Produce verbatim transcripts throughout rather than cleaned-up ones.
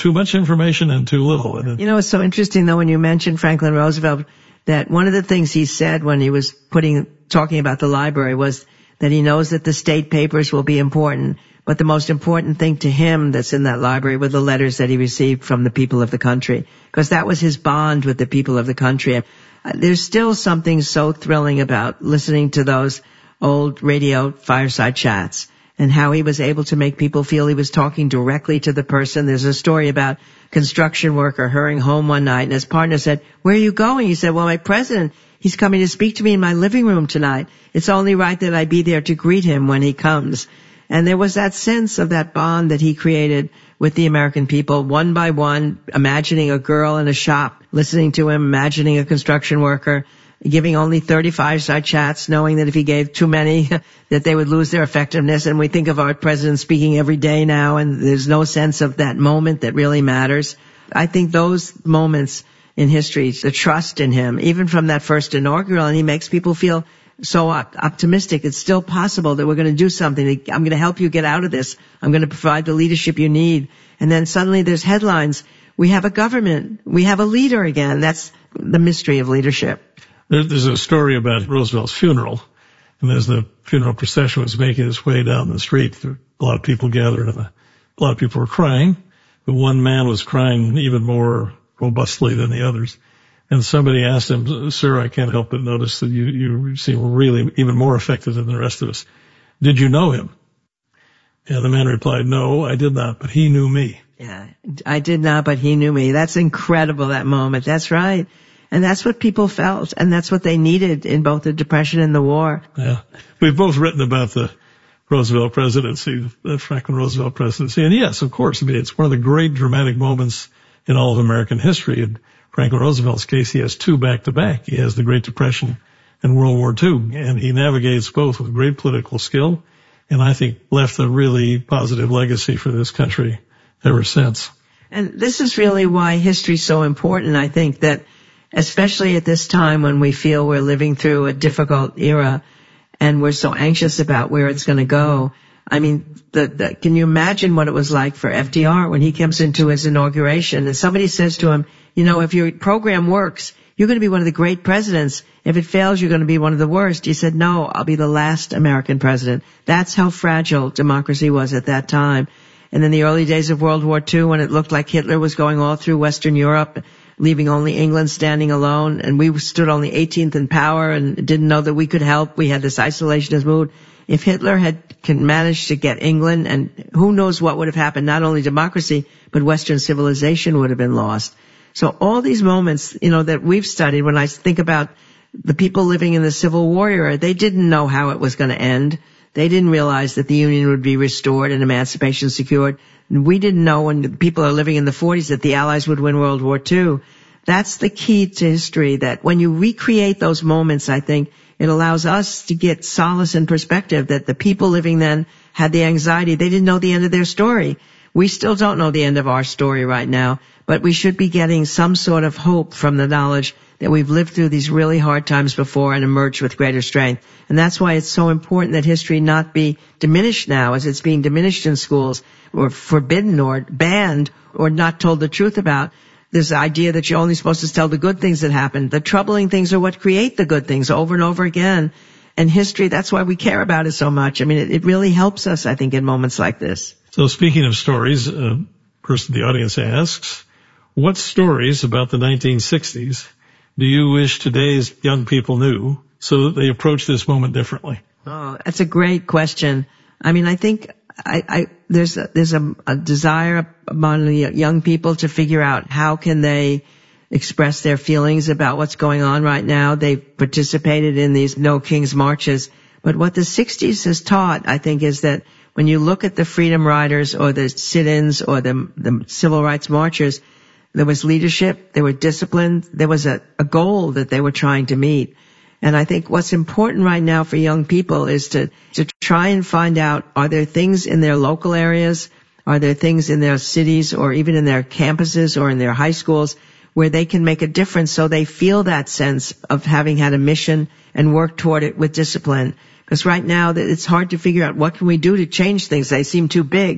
too much information and too little. And you know, it's so interesting, though, when you mentioned Franklin Roosevelt, that one of the things he said when he was putting talking about the library was that he knows that the state papers will be important, but the most important thing to him that's in that library were the letters that he received from the people of the country, because that was his bond with the people of the country. There's still something so thrilling about listening to those old radio fireside chats and how he was able to make people feel he was talking directly to the person. There's a story about a construction worker hurrying home one night, and his partner said, "Where are you going?" He said, "Well, my president, he's coming to speak to me in my living room tonight. It's only right that I be there to greet him when he comes." And there was that sense of that bond that he created with the American people, one by one, imagining a girl in a shop, listening to him, imagining a construction worker, giving only thirty-five side chats, knowing that if he gave too many, that they would lose their effectiveness. And we think of our president speaking every day now, and there's no sense of that moment that really matters. I think those moments in history, the trust in him, even from that first inaugural, and he makes people feel so optimistic. It's still possible that we're going to do something. I'm going to help you get out of this. I'm going to provide the leadership you need. And then suddenly there's headlines. We have a government. We have a leader again. That's the mystery of leadership. There's a story about Roosevelt's funeral. And as the funeral procession was making its way down the street, a lot of people gathered and a lot of people were crying. But one man was crying even more robustly than the others. And somebody asked him, "Sir, I can't help but notice that you, you seem really even more affected than the rest of us. Did you know him?" And the man replied, "No, I did not, but he knew me." Yeah, I did not, but he knew me. That's incredible, that moment. That's right. And that's what people felt, and that's what they needed in both the Depression and the war. Yeah. We've both written about the Roosevelt presidency, the Franklin Roosevelt presidency. And yes, of course, I mean, it's one of the great dramatic moments in all of American history. In Franklin Roosevelt's case, he has two back-to-back. He has the Great Depression and World War Two, and he navigates both with great political skill, and I think left a really positive legacy for this country ever since. And this is really why history is so important. I think that especially at this time when we feel we're living through a difficult era and we're so anxious about where it's going to go. I mean, the, the, can you imagine what it was like for F D R when he comes into his inauguration and somebody says to him, you know, if your program works, you're going to be one of the great presidents. If it fails, you're going to be one of the worst. He said, no, I'll be the last American president. That's how fragile democracy was at that time. And in the early days of World War Two, when it looked like Hitler was going all through Western Europe, leaving only England standing alone, and we stood only eighteenth in power and didn't know that we could help. We had this isolationist mood. If Hitler had managed to get England, and who knows what would have happened, not only democracy, but Western civilization would have been lost. So all these moments, you know, that we've studied, when I think about the people living in the Civil War era, they didn't know how it was going to end. They didn't realize that the Union would be restored and emancipation secured. We didn't know when people are living in the forties that the Allies would win World War Two. That's the key to history, that when you recreate those moments, I think it allows us to get solace and perspective that the people living then had the anxiety. They didn't know the end of their story. We still don't know the end of our story right now, but we should be getting some sort of hope from the knowledge that we've lived through these really hard times before and emerged with greater strength. And that's why it's so important that history not be diminished now as it's being diminished in schools, or forbidden or banned or not told the truth about. This idea that you're only supposed to tell the good things that happened. The troubling things are what create the good things over and over again. And history, that's why we care about it so much. I mean, it, it really helps us, I think, in moments like this. So speaking of stories, a person in the audience asks, what stories about the nineteen sixties do you wish today's young people knew so that they approach this moment differently? Oh, that's a great question. I mean, I think I, I there's a, there's a, a desire among young people to figure out how can they express their feelings about what's going on right now. They've participated in these No King's marches. But what the sixties has taught, I think, is that when you look at the freedom riders or the sit-ins or the, the civil rights marchers, there was leadership, there were discipline, there was a, a goal that they were trying to meet. And I think what's important right now for young people is to, to try and find out, are there things in their local areas, are there things in their cities or even in their campuses or in their high schools where they can make a difference so they feel that sense of having had a mission and work toward it with discipline. Because right now it's hard to figure out what can we do to change things. They seem too big.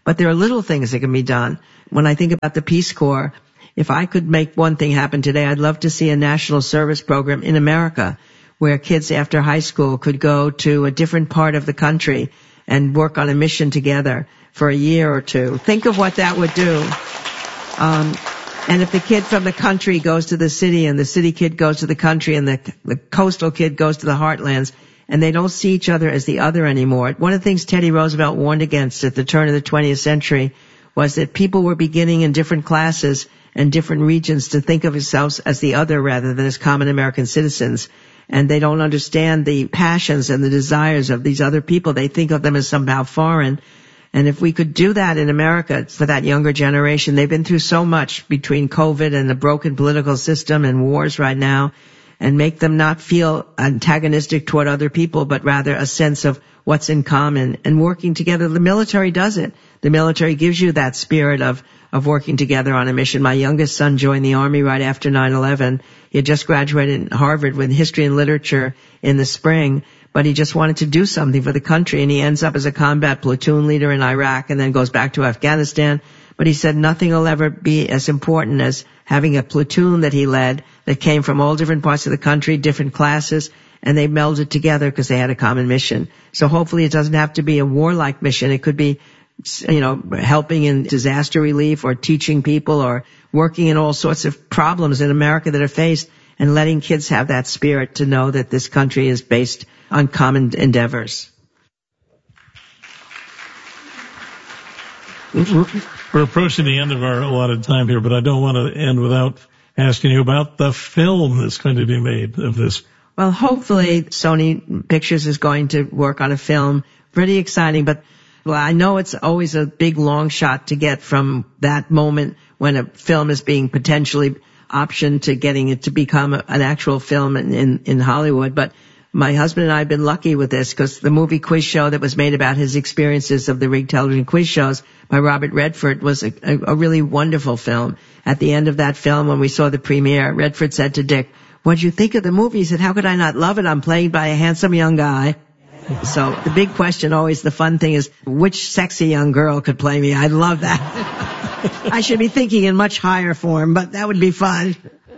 But there are little things that can be done. When I think about the Peace Corps, if I could make one thing happen today, I'd love to see a national service program in America where kids after high school could go to a different part of the country and work on a mission together for a year or two. Think of what that would do. Um, and if the kid from the country goes to the city and the city kid goes to the country and the, the coastal kid goes to the heartlands and they don't see each other as the other anymore. One of the things Teddy Roosevelt warned against at the turn of the twentieth century was that people were beginning in different classes and different regions to think of themselves as the other rather than as common American citizens. And they don't understand the passions and the desires of these other people. They think of them as somehow foreign. And if we could do that in America for that younger generation, they've been through so much between COVID and the broken political system and wars right now, and make them not feel antagonistic toward other people, but rather a sense of what's in common and working together. The military does it. The military gives you that spirit of, of working together on a mission. My youngest son joined the Army right after nine eleven. He had just graduated in Harvard with history and literature in the spring, but he just wanted to do something for the country, and he ends up as a combat platoon leader in Iraq and then goes back to Afghanistan. But he said nothing will ever be as important as having a platoon that he led that came from all different parts of the country, different classes, and they melded together because they had a common mission. So hopefully it doesn't have to be a warlike mission. It could be, you know, helping in disaster relief or teaching people or working in all sorts of problems in America that are faced, and letting kids have that spirit to know that this country is based on common endeavors. We're approaching the end of our allotted time here, but I don't want to end without asking you about the film that's going to be made of this. Well, hopefully Sony Pictures is going to work on a film. Pretty exciting, but well, I know it's always a big long shot to get from that moment when a film is being potentially optioned to getting it to become a, an actual film in, in, in Hollywood. But my husband and I have been lucky with this because the movie Quiz Show that was made about his experiences of the rigged television quiz shows by Robert Redford was a, a, a really wonderful film. At the end of that film, when we saw the premiere, Redford said to Dick, "What'd you think of the movie?" He said, "How could I not love it? I'm played by a handsome young guy." So the big question, always the fun thing, is which sexy young girl could play me? I'd love that. I should be thinking in much higher form, but that would be fun.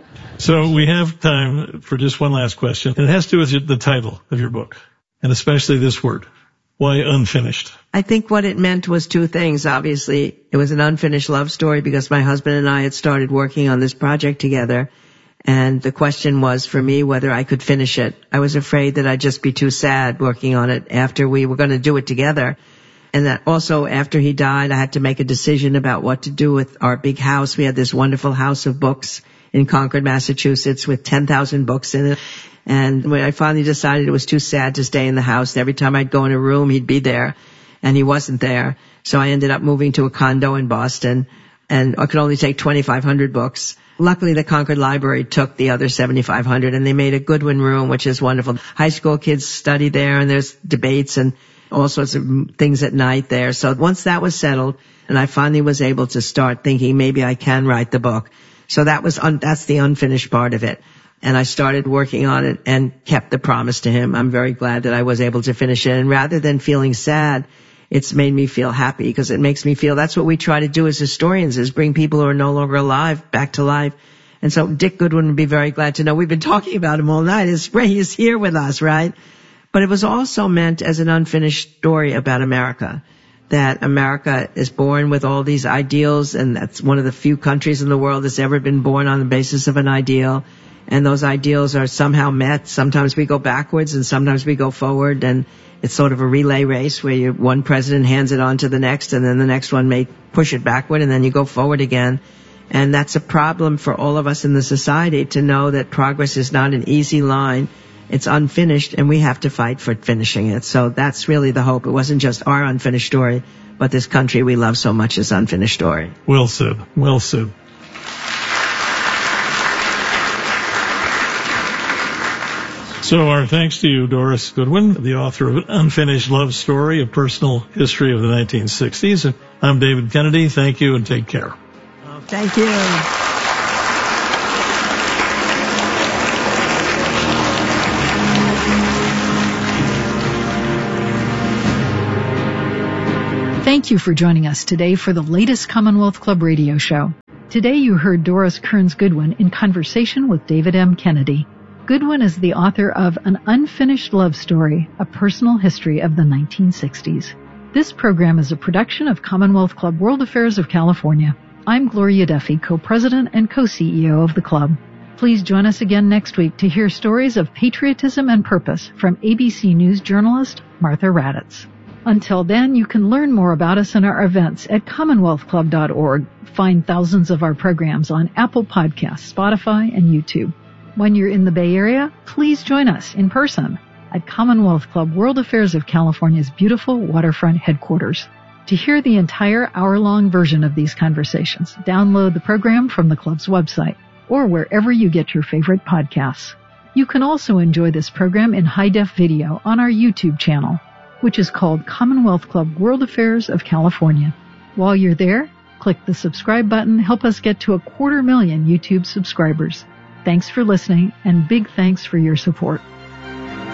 So we have time for just one last question. It has to do with the title of your book, and especially this word. Why unfinished? I think what it meant was two things. Obviously, it was an unfinished love story because my husband and I had started working on this project together. And the question was for me whether I could finish it. I was afraid that I'd just be too sad working on it after we were going to do it together. And that also after he died, I had to make a decision about what to do with our big house. We had this wonderful house of books in Concord, Massachusetts with ten thousand books in it. And when I finally decided it was too sad to stay in the house, every time I'd go in a room, he'd be there, and he wasn't there. So I ended up moving to a condo in Boston, and I could only take twenty-five hundred books. Luckily, the Concord Library took the other seventy-five hundred, and they made a Goodwin room, which is wonderful. High school kids study there, and there's debates and all sorts of things at night there. So once that was settled, and I finally was able to start thinking maybe I can write the book. So that was un- that's the unfinished part of it. And I started working on it and kept the promise to him. I'm very glad that I was able to finish it. And rather than feeling sad, it's made me feel happy because it makes me feel that's what we try to do as historians, is bring people who are no longer alive back to life. And so Dick Goodwin would be very glad to know we've been talking about him all night. His Ray is here with us, right? But it was also meant as an unfinished story about America, that America is born with all these ideals, and that's one of the few countries in the world that's ever been born on the basis of an ideal. And those ideals are somehow met. Sometimes we go backwards and sometimes we go forward, and it's sort of a relay race where you, one president hands it on to the next, and then the next one may push it backward, and then you go forward again. And that's a problem for all of us in the society, to know that progress is not an easy line. It's unfinished, and we have to fight for finishing it. So that's really the hope. It wasn't just our unfinished story, but this country we love so much is unfinished story. Well said. Well said. So our thanks to you, Doris Goodwin, the author of An Unfinished Love Story, a personal history of the nineteen sixties. And I'm David Kennedy. Thank you and take care. Oh, thank you. Thank you for joining us today for the latest Commonwealth Club radio show. Today you heard Doris Kearns Goodwin in conversation with David M. Kennedy. Goodwin is the author of An Unfinished Love Story, A Personal History of the nineteen sixties. This program is a production of Commonwealth Club World Affairs of California. I'm Gloria Duffy, co-president and co-C E O of the club. Please join us again next week to hear stories of patriotism and purpose from A B C News journalist Martha Raddatz. Until then, you can learn more about us and our events at commonwealth club dot org. Find thousands of our programs on Apple Podcasts, Spotify, and YouTube. When you're in the Bay Area, please join us in person at Commonwealth Club World Affairs of California's beautiful waterfront headquarters. To hear the entire hour-long version of these conversations, download the program from the club's website or wherever you get your favorite podcasts. You can also enjoy this program in high-def video on our YouTube channel, which is called Commonwealth Club World Affairs of California. While you're there, click the subscribe button. Help us get to a quarter million YouTube subscribers. Thanks for listening, and big thanks for your support.